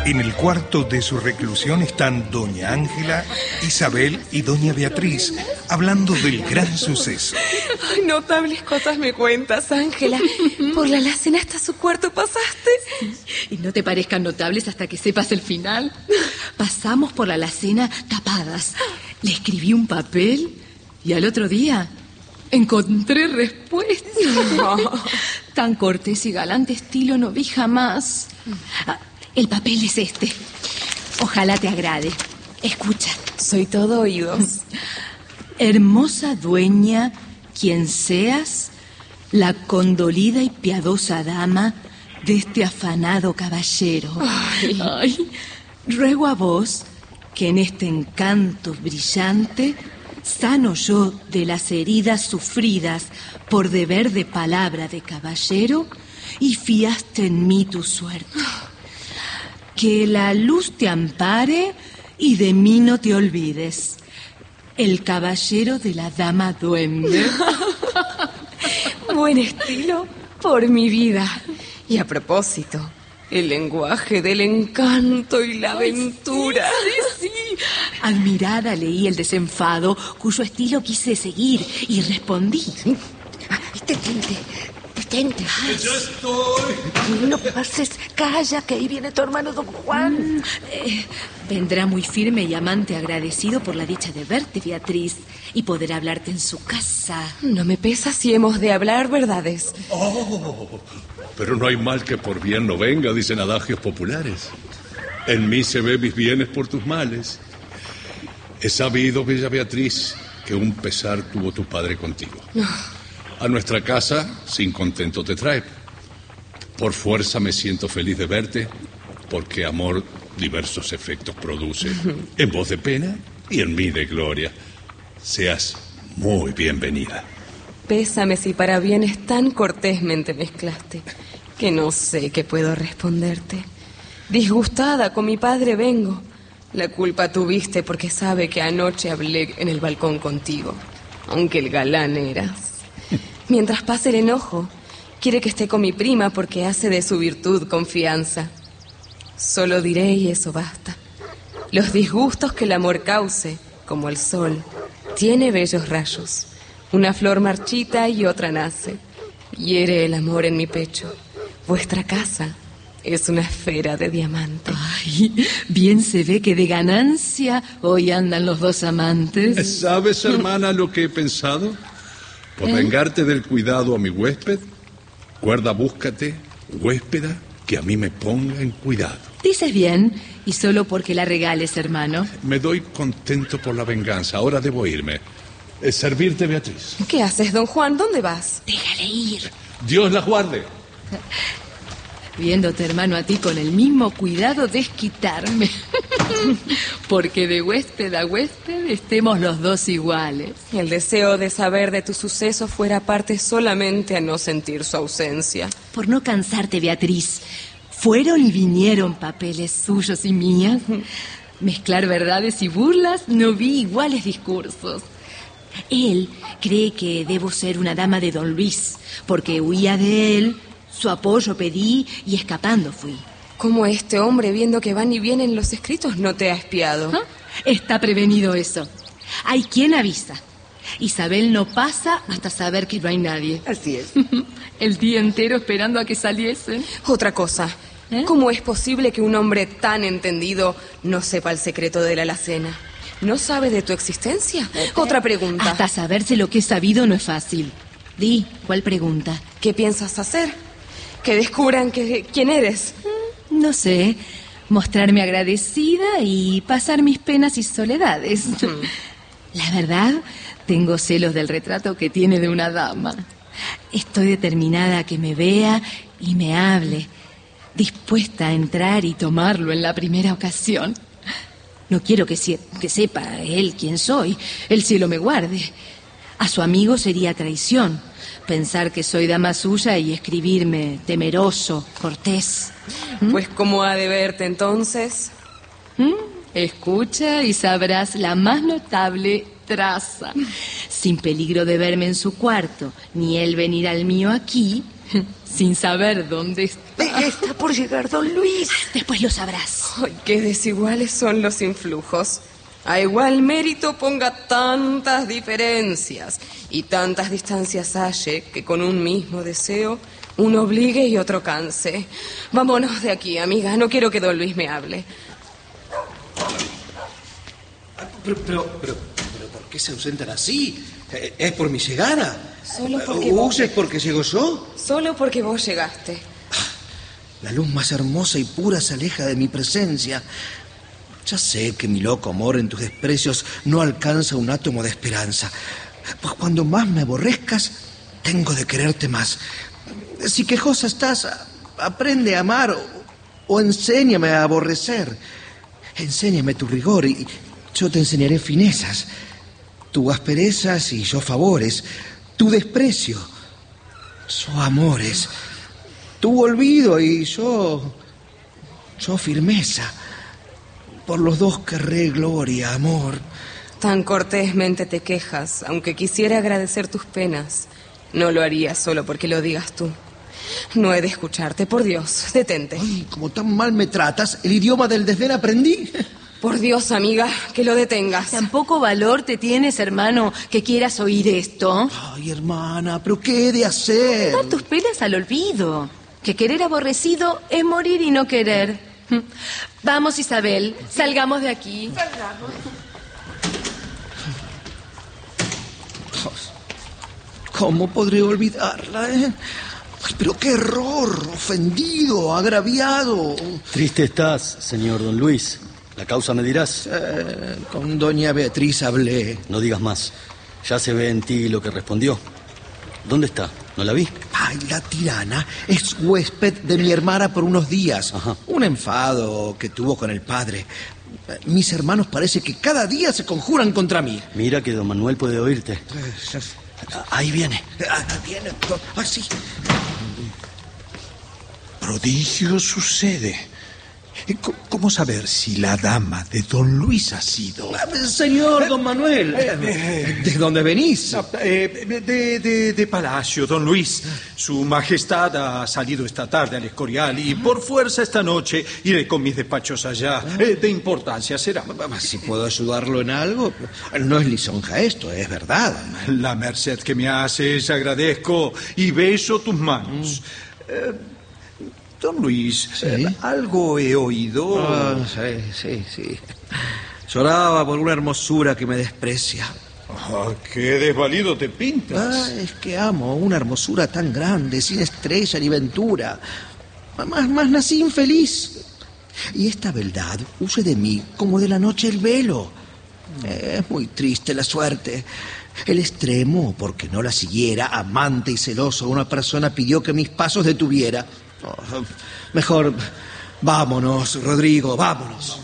En el cuarto de su reclusión están doña Ángela, Isabel y doña Beatriz hablando del gran suceso. Ay, notables cosas me cuentas, Ángela. Por la alacena hasta su cuarto pasaste. Y no te parezcan notables hasta que sepas el final. Pasamos por la alacena tapadas. Le escribí un papel y al otro día encontré respuesta. Tan cortés y galante estilo no vi jamás. El papel es este. Ojalá te agrade. Escucha. Soy todo oídos. Hermosa dueña, quien seas, la condolida y piadosa dama de este afanado caballero. Ay, ruego a vos que en este encanto brillante sano yo de las heridas sufridas por deber de palabra de caballero y fiaste en mí tu suerte. Que la luz te ampare y de mí no te olvides. El caballero de la dama duende. Buen estilo por mi vida. Y a propósito, el lenguaje del encanto y la aventura. Sí. Admirada leí el desenfado, cuyo estilo quise seguir y respondí. Detente. ¡Ya estoy! No pases, calla, que ahí viene tu hermano don Juan. Vendrá muy firme y amante agradecido por la dicha de verte, Beatriz, y poder hablarte en su casa. No me pesa si hemos de hablar verdades. Oh, pero no hay mal que por bien no venga, dicen adagios populares. En mí se ve mis bienes por tus males. He sabido, bella Beatriz, que un pesar tuvo tu padre contigo. A nuestra casa, sin contento te trae. Por fuerza me siento feliz de verte, porque amor diversos efectos produce. En vos de pena y en mí de gloria. Seas muy bienvenida. Pésame si para bienes tan cortésmente mezclaste, que no sé qué puedo responderte. Disgustada con mi padre vengo. La culpa tuviste porque sabe que anoche hablé en el balcón contigo, aunque el galán eras. Mientras pase el enojo, quiere que esté con mi prima porque hace de su virtud confianza. Solo diré y eso basta. Los disgustos que el amor cause, como el sol, tiene bellos rayos. Una flor marchita y otra nace. Hiere el amor en mi pecho. Vuestra casa es una esfera de diamante. Ay, bien se ve que de ganancia hoy andan los dos amantes. ¿Sabes, hermana, lo que he pensado? Por vengarte del cuidado a mi huésped, guarda, búscate, huéspeda, que a mí me ponga en cuidado. Dices bien, y solo porque la regales, hermano. Me doy contento por la venganza. Ahora debo irme. Servirte, Beatriz. ¿Qué haces, don Juan? ¿Dónde vas? Déjale ir. Dios la guarde. Viéndote, hermano, a ti con el mismo cuidado desquitarme. Porque de huésped a huésped estemos los dos iguales. El deseo de saber de tu suceso fuera parte solamente a no sentir su ausencia. Por no cansarte, Beatriz, fueron y vinieron papeles suyos y mías. Mezclar verdades y burlas, no vi iguales discursos. Él cree que debo ser una dama de don Luis, porque huía de él, su apoyo pedí y escapando fui. ¿Cómo este hombre, viendo que van y vienen los escritos, no te ha espiado? Está prevenido eso. Hay quien avisa. Isabel no pasa hasta saber que no hay nadie. Así es. El día entero esperando a que saliesen. Otra cosa. ¿Cómo es posible que un hombre tan entendido no sepa el secreto de la alacena? ¿No sabe de tu existencia? Otra pregunta. Hasta saberse lo que he sabido no es fácil. Di, ¿cuál pregunta? ¿Qué piensas hacer? Que descubran quién eres. No sé, mostrarme agradecida y pasar mis penas y soledades. La verdad, tengo celos del retrato que tiene de una dama. Estoy determinada a que me vea y me hable, dispuesta a entrar y tomarlo en la primera ocasión. No quiero que sepa él quién soy, el cielo me guarde. A su amigo sería traición pensar que soy dama suya y escribirme temeroso, cortés. Pues ¿cómo ha de verte entonces? Escucha y sabrás la más notable traza. Sin peligro de verme en su cuarto, ni él venir al mío aquí, sin saber dónde está. Está por llegar don Luis. Después lo sabrás. Ay, qué desiguales son los influjos. A igual mérito ponga tantas diferencias y tantas distancias halle que con un mismo deseo uno obligue y otro canse. Vámonos de aquí, amiga. No quiero que don Luis me hable. Pero, ¿por qué se ausentan así? ¿Es por mi llegada? Solo porque vos... ¿Es porque llego yo? Solo porque vos llegaste. La luz más hermosa y pura se aleja de mi presencia. Ya sé que mi loco amor en tus desprecios no alcanza un átomo de esperanza. Pues cuando más me aborrezcas, tengo de quererte más. Si quejosa estás, aprende a amar o enséñame a aborrecer. Enséñame tu rigor y yo te enseñaré finezas. Tu asperezas y yo favores. Tu desprecio, yo amores. Tu olvido y yo firmeza. Por los dos querré gloria, amor. Tan cortésmente te quejas, aunque quisiera agradecer tus penas. No lo haría solo porque lo digas tú. No he de escucharte, por Dios, detente. Ay, como tan mal me tratas, el idioma del desdén aprendí. Por Dios, amiga, que lo detengas. Tampoco valor te tienes, hermano, que quieras oír esto. Ay, hermana, ¿pero qué he de hacer? Dar tus penas al olvido. Que querer aborrecido es morir y no querer. Vamos, Isabel, salgamos de aquí. Salgamos. ¿Cómo podré olvidarla, Ay, pero qué error, ofendido, agraviado. Triste estás, señor don Luis. La causa me dirás. Con doña Beatriz hablé. No digas más. Ya se ve en ti lo que respondió. ¿Dónde está? ¿No la vi? Ay, la tirana es huésped de mi hermana por unos días. Ajá. Un enfado que tuvo con el padre. Mis hermanos parece que cada día se conjuran contra mí. Mira que don Manuel puede oírte. Ahí viene. Viene. Sí. Prodigio sucede. ¿Cómo saber si la dama de don Luis ha sido? Señor don Manuel, ¿de dónde venís? De Palacio, don Luis. Su Majestad ha salido esta tarde al Escorial y por fuerza esta noche iré con mis despachos allá. De importancia será. Si puedo ayudarlo en algo, no es lisonja esto, es verdad. La merced que me haces agradezco y beso tus manos. Don Luis, ¿Sí? algo he oído. Sí. Lloraba por una hermosura que me desprecia. ¡Qué desvalido te pintas! Es que amo una hermosura tan grande, sin estrella ni ventura. Más nací infeliz. Y esta beldad huye de mí como de la noche el velo. Es muy triste la suerte. El extremo, porque no la siguiera, amante y celoso, una persona pidió que mis pasos detuviera. Mejor vámonos, Rodrigo, vámonos.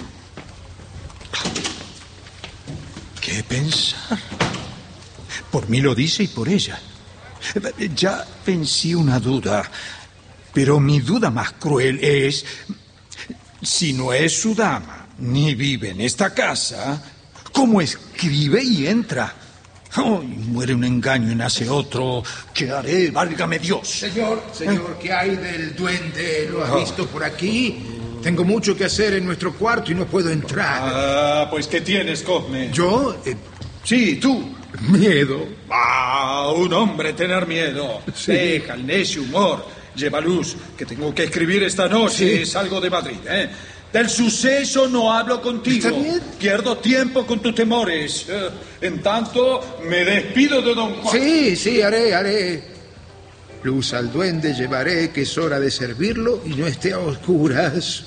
¿Qué pensar? Por mí lo dice y por ella. Ya vencí una duda, pero mi duda más cruel es, si no es su dama, ni vive en esta casa, ¿cómo escribe y entra? ¡Ay, muere un engaño y nace otro! ¿Qué haré? ¡Válgame Dios! Señor, ¿qué hay del duende? ¿Lo has visto por aquí? Tengo mucho que hacer en nuestro cuarto y no puedo entrar. Pues ¿qué tienes, Cosme? ¿Yo? Sí, tú. Miedo. Un hombre tener miedo. Sí. Deja el necio humor. Lleva luz, que tengo que escribir esta noche. Sí. Salgo de Madrid, Del suceso no hablo contigo. ¿Está bien? Pierdo tiempo con tus temores. En tanto, me despido de don Juan. Sí, haré. Luz al duende llevaré, que es hora de servirlo y no esté a oscuras.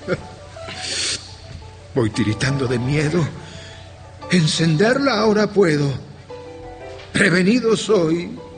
Voy tiritando de miedo. Encenderla ahora puedo. Prevenido soy.